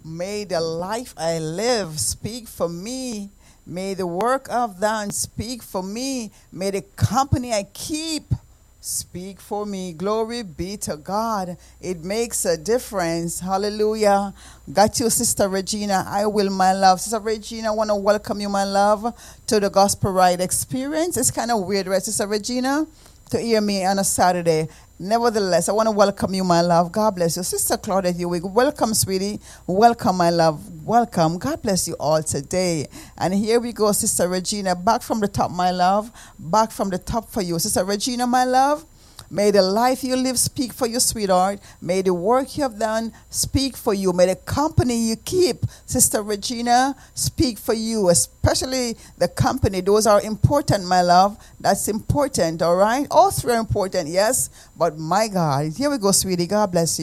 May the life I live speak for me. May the work I've done speak for me. May the company I keep speak for me. Glory be to God. It makes a difference. Hallelujah. Got you, Sister Regina. I will, my love. Sister Regina, I want to welcome you, my love, to the Gospel Ride Experience. It's kind of weird, right, Sister Regina, to hear me on a Saturday. Nevertheless, I want to welcome you, my love. God bless you. Sister Claudette Ewing, welcome, sweetie. Welcome, my love. Welcome. God bless you all today. And here we go, Sister Regina. Back from the top, my love. Back from the top for you. Sister Regina, my love. May the life you live speak for you, sweetheart. May the work you have done speak for you. May the company you keep, Sister Regina, speak for you, especially the company. Those are important, my love. That's important, all right? All three are important, yes. But my God, here we go, sweetie. God bless you.